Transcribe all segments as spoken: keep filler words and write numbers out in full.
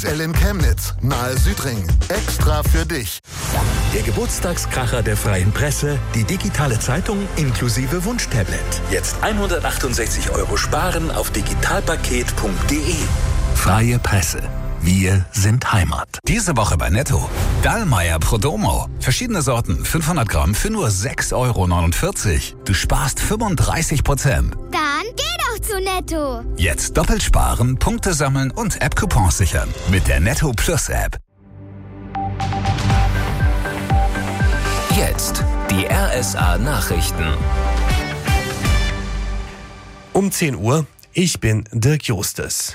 in Chemnitz, nahe Südring. Extra für dich. Der Geburtstagskracher der Freien Presse, die digitale Zeitung inklusive Wunschtablet. Jetzt hundertachtundsechzig Euro sparen auf digitalpaket punkt de. Freie Presse. Wir sind Heimat. Diese Woche bei Netto. Dallmayr Prodomo. Verschiedene Sorten, fünfhundert Gramm für nur sechs Euro neunundvierzig. Du sparst fünfunddreißig Prozent. Dann geh doch zu Netto. Jetzt doppelt sparen, Punkte sammeln und App-Coupons sichern. Mit der Netto Plus App. Jetzt die R S A Nachrichten. Um zehn Uhr, ich bin Dirk Justes.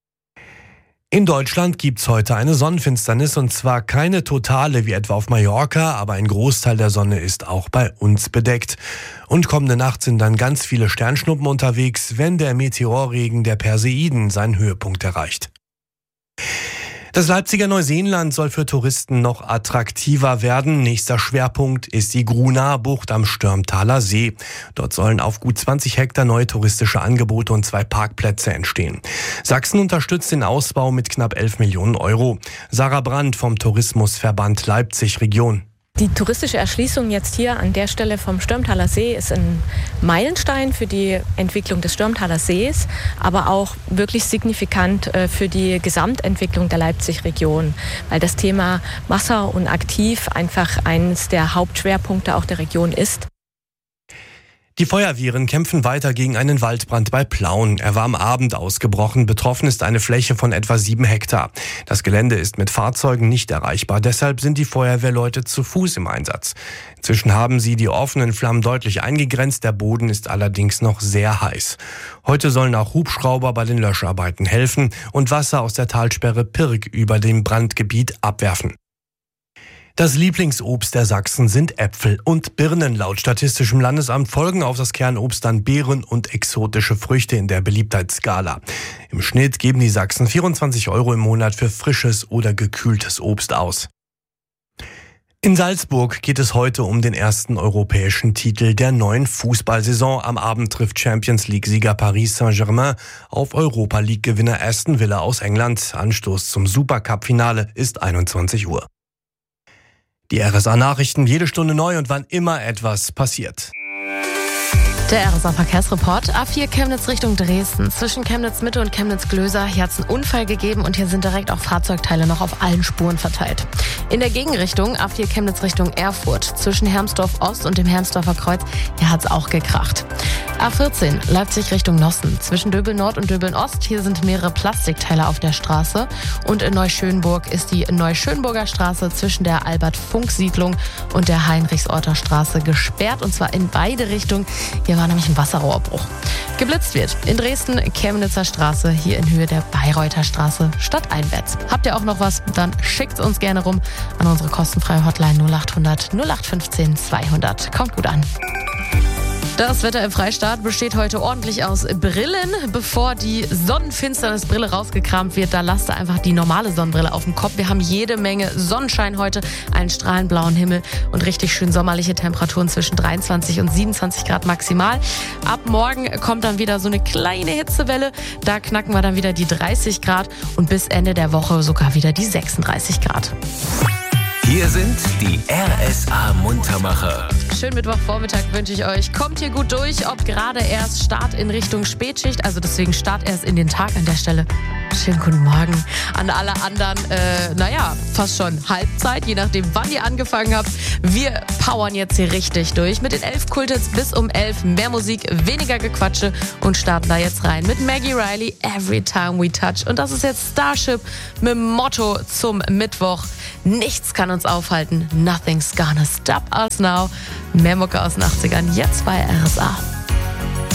In Deutschland gibt's heute eine Sonnenfinsternis, und zwar keine totale wie etwa auf Mallorca, aber ein Großteil der Sonne ist auch bei uns bedeckt. Und kommende Nacht sind dann ganz viele Sternschnuppen unterwegs, wenn der Meteorregen der Perseiden seinen Höhepunkt erreicht. Das Leipziger Neuseenland soll für Touristen noch attraktiver werden. Nächster Schwerpunkt ist die Grunaa-Bucht am Stürmtaler See. Dort sollen auf gut zwanzig Hektar neue touristische Angebote und zwei Parkplätze entstehen. Sachsen unterstützt den Ausbau mit knapp elf Millionen Euro. Sarah Brandt vom Tourismusverband Leipzig Region. Die touristische Erschließung jetzt hier an der Stelle vom Stürmtaler See ist ein Meilenstein für die Entwicklung des Stürmtaler Sees, aber auch wirklich signifikant für die Gesamtentwicklung der Leipzig-Region, weil das Thema Wasser und Aktiv einfach eines der Hauptschwerpunkte auch der Region ist. Die Feuerwehren kämpfen weiter gegen einen Waldbrand bei Plauen. Er war am Abend ausgebrochen. Betroffen ist eine Fläche von etwa sieben Hektar. Das Gelände ist mit Fahrzeugen nicht erreichbar. Deshalb sind die Feuerwehrleute zu Fuß im Einsatz. Inzwischen haben sie die offenen Flammen deutlich eingegrenzt. Der Boden ist allerdings noch sehr heiß. Heute sollen auch Hubschrauber bei den Löscharbeiten helfen und Wasser aus der Talsperre Pirk über dem Brandgebiet abwerfen. Das Lieblingsobst der Sachsen sind Äpfel und Birnen. Laut Statistischem Landesamt folgen auf das Kernobst dann Beeren und exotische Früchte in der Beliebtheitsskala. Im Schnitt geben die Sachsen vierundzwanzig Euro im Monat für frisches oder gekühltes Obst aus. In Salzburg geht es heute um den ersten europäischen Titel der neuen Fußballsaison. Am Abend trifft Champions-League-Sieger Paris Saint-Germain auf Europa-League-Gewinner Aston Villa aus England. Anstoß zum Supercup-Finale ist einundzwanzig Uhr. Die R S A-Nachrichten jede Stunde neu und wann immer etwas passiert. Der R S A-Verkehrsreport. A vier Chemnitz Richtung Dresden. Zwischen Chemnitz-Mitte und Chemnitz-Glöser. Hier hat es einen Unfall gegeben und hier sind direkt auch Fahrzeugteile noch auf allen Spuren verteilt. In der Gegenrichtung A vier Chemnitz Richtung Erfurt. Zwischen Hermsdorf Ost und dem Hermsdorfer Kreuz. Hier hat es auch gekracht. A vierzehn Leipzig Richtung Nossen. Zwischen Döbeln Nord und Döbeln Ost. Hier sind mehrere Plastikteile auf der Straße. Und in Neuschönburg ist die Neuschönburger Straße zwischen der Albert-Funk-Siedlung und der Heinrichsorter Straße gesperrt. Und zwar in beide Richtungen. Hier war nämlich ein Wasserrohrbruch. Geblitzt wird in Dresden, Chemnitzer Straße, hier in Höhe der Bayreuther Straße, stadteinwärts. Habt ihr auch noch was? Dann schickt uns gerne rum an unsere kostenfreie Hotline null acht hundert null acht fünfzehn zweihundert. Kommt gut an. Das Wetter im Freistaat besteht heute ordentlich aus Brillen. Bevor die Sonnenfinsternisbrille rausgekramt wird, da lasst ihr einfach die normale Sonnenbrille auf dem Kopf. Wir haben jede Menge Sonnenschein heute, einen strahlend blauen Himmel und richtig schön sommerliche Temperaturen zwischen dreiundzwanzig und siebenundzwanzig Grad maximal. Ab morgen kommt dann wieder so eine kleine Hitzewelle. Da knacken wir dann wieder die dreißig Grad und bis Ende der Woche sogar wieder die sechsunddreißig Grad. Hier sind die R S A-Muntermacher. Schönen Mittwochvormittag wünsche ich euch. Kommt hier gut durch, ob gerade erst Start in Richtung Spätschicht, also deswegen Start erst in den Tag an der Stelle. Schönen guten Morgen an alle anderen, äh, naja, fast schon Halbzeit, je nachdem wann ihr angefangen habt. Wir powern jetzt hier richtig durch mit den elf Kulthits bis um elf. Mehr Musik, weniger Gequatsche und starten da jetzt rein mit Maggie Riley, Every Time We Touch. Und das ist jetzt Starship mit dem Motto zum Mittwoch. Nichts kann uns aufhalten. Nothing's gonna stop us now. Mehr Mucke aus den achtzigern, jetzt bei R S A.